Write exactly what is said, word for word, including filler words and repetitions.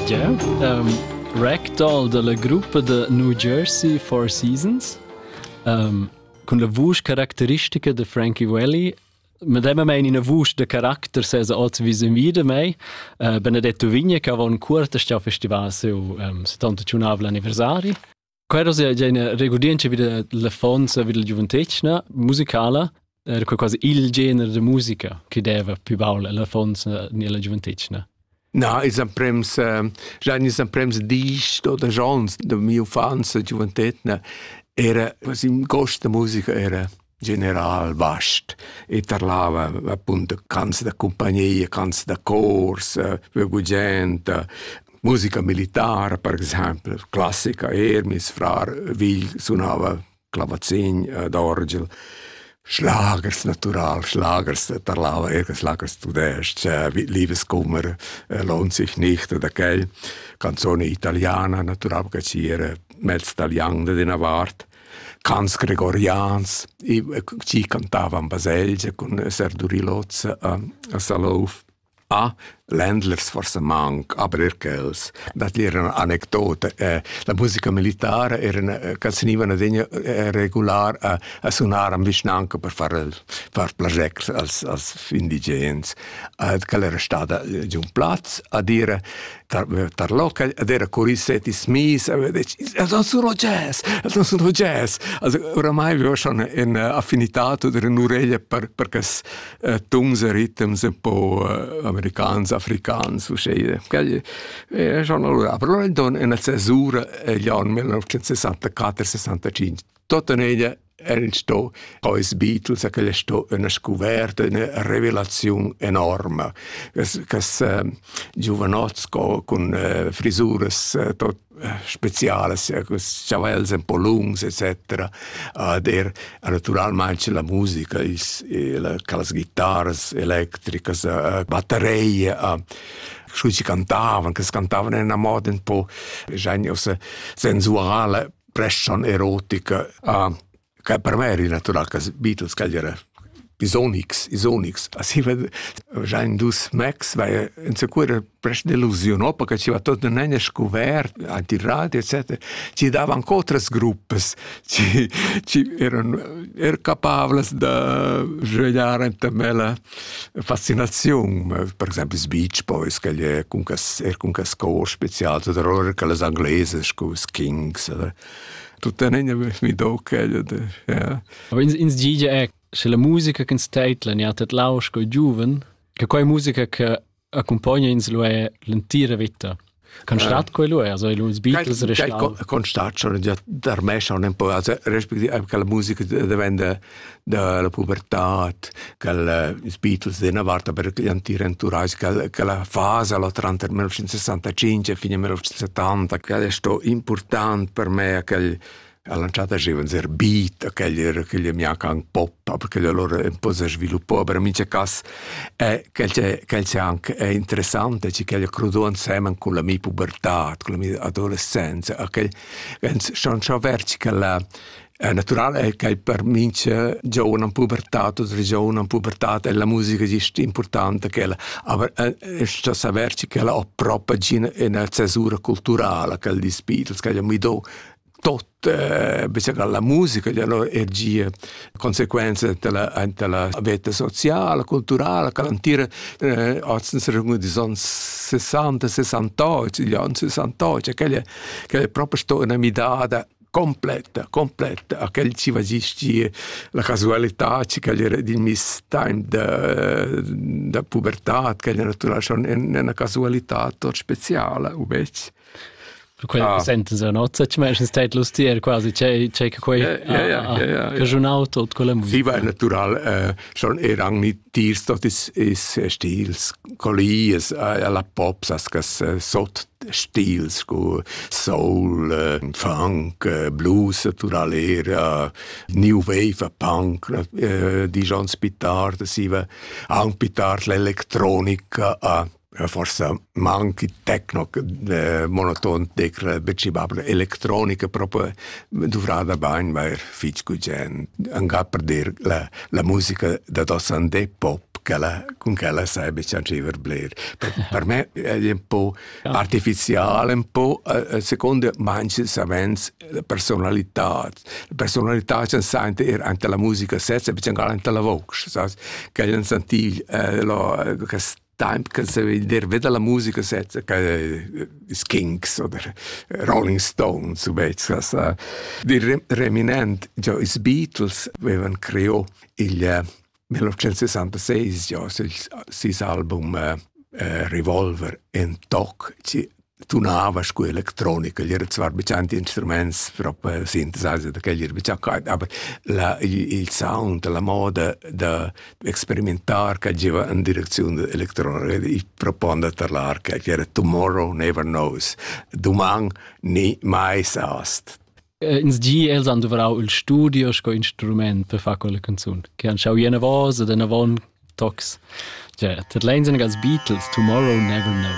Ja, um, Ragdoll della gruppa de New Jersey Four Seasons, um, con la voce caratteristica de Frankie Valli. Ma dem mai in una voce de carattere sesa als vis-a-vis de mei. Uh, Benedetto Vigna che aveva un curto sta festival seu um, settantacinque anniversari. Quello è già una regodienza vide la fonza vide la gioventecna musicale, era quasi il genere di musica che deve più baula la fonza nella gioventecna. No, è sempre uh, già è sempre disto da jons da mia infanzia gioventecna era quasi un costo musica era general vast e parlava appunto canze da compagnia, canze da corsa, gente, musica militare per esempio, classica Hermes, Frar, Vil suonava clavacin, d'orgel, Schlagers natural, Schlagers parlava erg Schlagers tudest, Liebeskummer lohnt sich nicht, da quel canzone italiana natural che ci era mezzo italiano di Navart. Cants gregorians, ci cantava in Baselgia con Serduri Lotz a, a Salov. Ah, Ländlers forse manc, aber erkels. Dat era un'anecdota. Eh, la musica militare era una, che si veniva eh, regular a, a suonare a Vishnanka per fare far plagec als, als indigents. Eh, che era stata giù un plaz a dire tar, tar loca, ed era Corissetti Smith, e dice, non sono jazz, non sono jazz. Also, oramai avevo schon un'affinità di un'orecchia per, per questi eh, tongs ritmi un po' eh, americani, africani, uscire. Che è schon allora. Però in una cesura negli anni millenovecentosessantaquattro sessantacinque, tutta negli erano sto con i Beatles, che è sto una scoperta, una rivelazione enorme. Che uh, giovanots con uh, frisuras uh, tot speciali, con chavels un po' lunghi, eccetera. Uh, der, naturalmente la musica, is, la, le chitarre elettriche, uh, batterie, uh, che si cantavano, che si cantavano in una modo un po' sensuale, presto erotica. Uh, che per me era naturale che i Beatles, che era Isonix, Isonix. Assim, già in dus Max, vai in sicura presto delusionato, perché ci va tutto nella scoperta, anti-radio, eccetera. Ci davano altre gruppe, ci, ci erano, erano capaci di svegliare la fascinazione. Per esempio, i Beach Boys, che era comunque un score speciale, o che le inglesi, i Kings. Tutto nella mi tocca. Ja. Aber in, in Gigi è se la musica che sta ne ha tet laus co giuven, che quei musica che accompagna in lo è l'intera vita. Constat quei lo è, also i Beatles restano. Constat schon già dar me schon un po', also respektive che la musica diventa dalla pubertà, che i Beatles dena varta per gli antiri entourage, che, che la fase la tra il millenovecentosessantacinque e fine millenovecentosettanta, che è sto importante per me che ha lanciato un zer beat, che gli mi ha anche pop, perché allora un po' si sviluppò, per in questo caso è che c'è anche è interessante, che gli crudo insieme con la mia pubertà, con la mia adolescenza, che sono ciò verci che la è naturale che per me giovane in pubertà, tutti i giovani in pubertà, e la musica è importante, che la, ma è ciò saperci che la ho proprio in una cesura culturale, che gli Beatles, che gli mi do tot, eh, la musica, le energie, conseguenze della, della vita sociale, culturale, che l'antira, eh, di sono sessanta sessantotto, gli anni sessantotto, che è proprio una midata completa, completa, a che ci va gisti la casualità, che è di miss time da pubertà, che è naturalmente una casualità speciale, invece. Per quello che senten se no, c'è mai un stato lustier quasi, c'è c'è che quei che giornale tutto con la musica. Sì, va naturale, schon erang nicht tiers tot is is stils, collies, alla pop, sas sot stils, go soul, funk, blues, naturale era new wave, punk, di John Spitard, si va anche Spitard l'elettronica. Forse manca tecno, eh, monoton, decre, becibabile, elettronica proprio dovrà bene, ma è fischio gen. Anche per dire la, la musica da Dossandé pop, quella, con quella sai beccian civer bler. Per, per me è un po' artificiale, un po', a seconda manche savens la personalità. La personalità c'è sempre anche la musica stessa, c'è anche la voce, sai? Che io senti eh, lo che tempo che si vede vede la musica stessa, che i Kinks o Rolling Stones, so bezza. Di reminent, già i Beatles avevano creato il millenovecentossessantasei, già il album uh, uh, Revolver and Talk, ci tunava scu elettronica, gli era zwar beccianti instrumenti proprio synthesizer, da che gli era beccianti, aber la, il, il sound, la moda da experimentar che giva in direzione elettronica, i proponda tarlar che era Tomorrow Never Knows, domani ni mai sast. Ins G els han dovrau il studio sco instrument per fare quella canzone, che han schau jena voce, da una von tox. Cioè, ter lenzen als Beatles, Tomorrow Never Knows.